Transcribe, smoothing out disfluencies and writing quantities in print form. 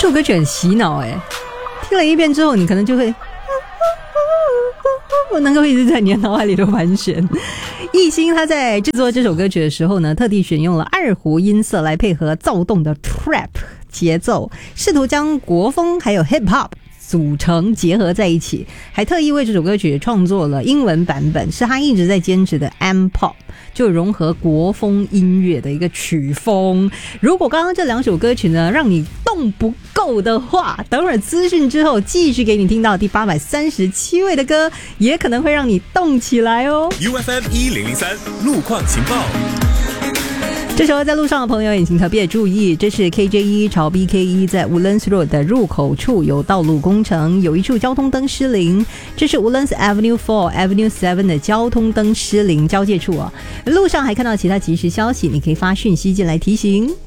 首歌曲很洗脑听了一遍之后，你可能就会我能够一直在你的脑海里头盘旋。艺兴他在制作这首歌曲的时候呢，特地选用了二胡音色来配合躁动的 trap 节奏，试图将国风还有 hip hop组成结合在一起，还特意为这首歌曲创作了英文版本，是他一直在坚持的 M-pop， 就融合国风音乐的一个曲风。如果刚刚这两首歌曲呢让你动不够的话，等会儿资讯之后继续给你听到第837位的歌，也可能会让你动起来哦。 UFM 1003路况情报。 这时候在路上的朋友也请特别注意，这是 KJ1 朝 BK1 在 Woodlands Road 的入口处有道路工程，有一处交通灯失灵，这是 Woodlands Avenue 4 Avenue 7的交通灯失灵交界处路上还看到其他即时消息，你可以发讯息进来提醒。